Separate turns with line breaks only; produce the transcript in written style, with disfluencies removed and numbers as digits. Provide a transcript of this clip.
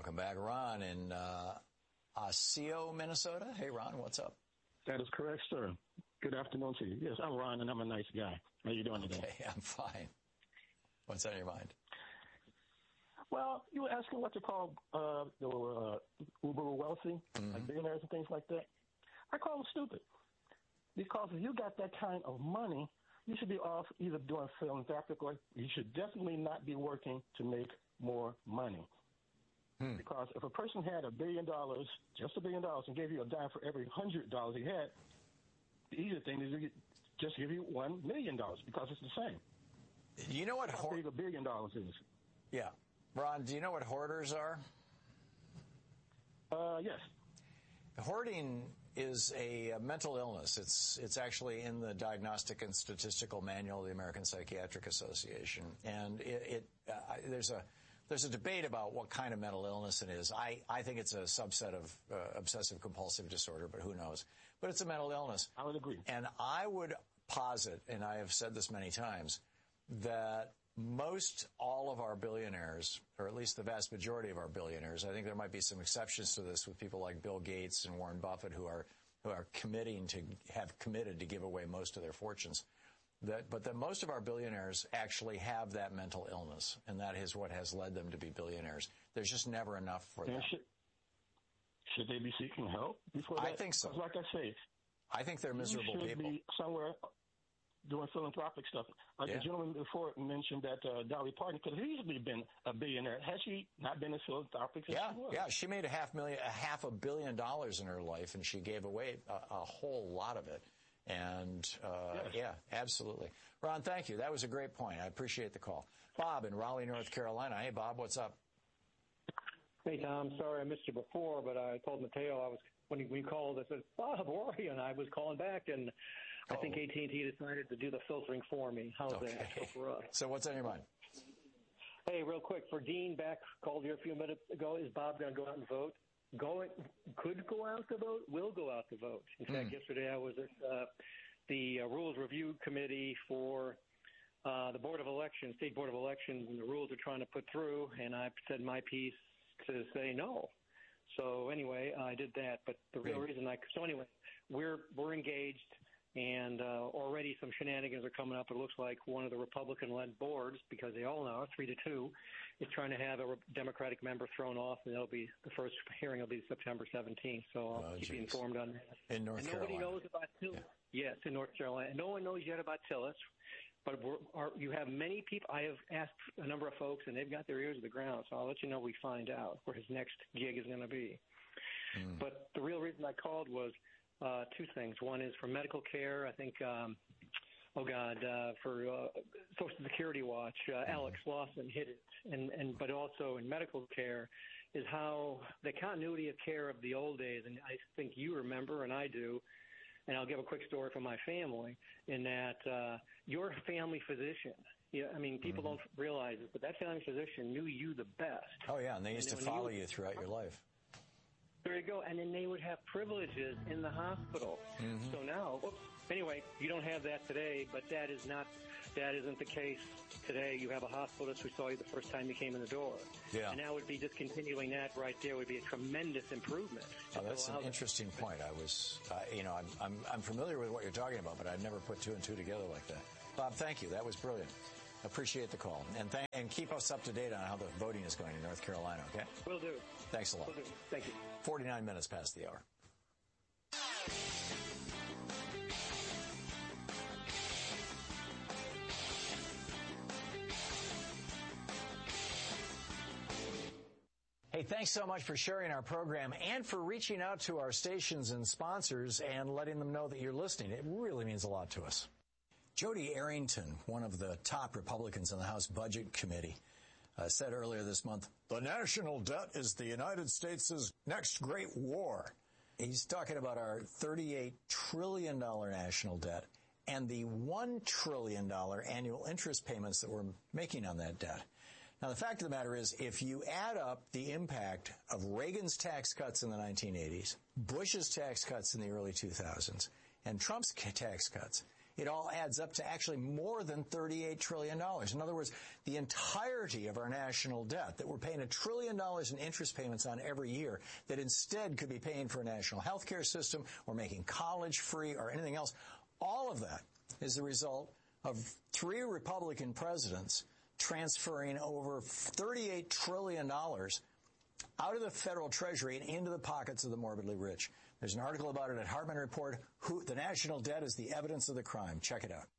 welcome back. Ron in Osseo, Minnesota. Hey, Ron, what's up?
That is correct, sir. Good afternoon to you. Yes, I'm Ron, and I'm a nice guy. How are you doing today?
Okay, I'm fine. What's on your mind?
Well, you were asking what to call the uber wealthy, like billionaires and things like that. I call them stupid. Because if you got that kind of money, you should be off either doing philanthropic or you should definitely not be working to make more money. Because if a person had $1 billion, just $1 billion, and gave you a dime for every $100 he had, the easier thing is to just give you $1 million because it's the same.
You know what
how big $1 billion is?
Yeah. Ron, do you know what hoarders are?
Yes.
Hoarding is a mental illness. It's actually in the Diagnostic and Statistical Manual of the American Psychiatric Association. And there's a debate about what kind of mental illness it is. I think it's a subset of obsessive-compulsive disorder, but who knows? But it's a mental illness.
I would agree.
And I would posit, and I have said this many times, that most all of our billionaires, or at least the vast majority of our billionaires, I think there might be some exceptions to this with people like Bill Gates and Warren Buffett who are committed to give away most of their fortunes. But that most of our billionaires actually have that mental illness, and that is what has led them to be billionaires. There's just never enough for them.
Should they be seeking help before that?
I think so.
Like I say,
I think they're miserable people.
Should be somewhere doing philanthropic stuff. Like the gentleman before mentioned that Dolly Parton could have easily been a billionaire. Has she not been a philanthropic?
Yeah, she made $500 million in her life, and she gave away a whole lot of it. And, yeah, absolutely. Ron, thank you. That was a great point. I appreciate the call. Bob in Raleigh, North Carolina. Hey, Bob, what's up?
Hey, Tom. Sorry I missed you before, but I told Mateo when we called, I said, Bob, where are you? And I was calling back, and I think AT&T decided to do the filtering for me. How's that for us?
So what's on your mind?
Hey, real quick, for Dean back, called here a few minutes ago, is Bob going to go out and vote? Could go out to vote, will go out to vote. In fact, yesterday I was at the Rules Review Committee for the Board of Elections, State Board of Elections, and the rules they're trying to put through, and I said my piece to say no. So anyway, I did that. But the real reason we're engaged, and already some shenanigans are coming up. It looks like one of the Republican-led boards, because they all know 3-2, is trying to have a Democratic member thrown off, and the first hearing will be September 17th. So I'll keep you informed on that.
In North Carolina.
Nobody knows about Tillis. Yeah. Yes, in North Carolina. No one knows yet about Tillis. But you have many people. I have asked a number of folks, and they've got their ears to the ground. So I'll let you know we find out where his next gig is going to be. But the real reason I called was two things. One is for medical care. I think, for Social Security Watch, Alex Lawson hit it. But also in medical care is how the continuity of care of the old days, and I think you remember, and I do. And I'll give a quick story from my family in that your family physician, people don't realize it, but that family physician knew you the best.
Oh, yeah, and they used to follow you throughout your life.
There you go. And then they would have privileges in the hospital. So now, anyway, you don't have that today, but that isn't the case today. You have a hospitalist who saw you the first time you came in the door. Yeah. And that would be just continuing that right there would be a tremendous improvement.
Oh, that's an interesting point. I was, I'm familiar with what you're talking about, but I've never put two and two together like that. Bob, thank you. That was brilliant. Appreciate the call. And keep us up to date on how the voting is going in North Carolina, okay?
Will do.
Thanks a lot.
Will do. Thank you.
49 minutes past the hour. Hey, thanks so much for sharing our program and for reaching out to our stations and sponsors and letting them know that you're listening. It really means a lot to us. Jody Arrington, one of the top Republicans in the House Budget Committee, said earlier this month, the national debt is the United States' next great war. He's talking about our $38 trillion national debt and the $1 trillion annual interest payments that we're making on that debt. Now, the fact of the matter is, if you add up the impact of Reagan's tax cuts in the 1980s, Bush's tax cuts in the early 2000s, and Trump's tax cuts, it all adds up to actually more than $38 trillion. In other words, the entirety of our national debt that we're paying $1 trillion in interest payments on every year that instead could be paying for a national health care system or making college free or anything else, all of that is the result of 3 Republican presidents transferring over $38 trillion out of the federal treasury and into the pockets of the morbidly rich. There's an article about it at Hartman Report. The national debt is the evidence of the crime. Check it out.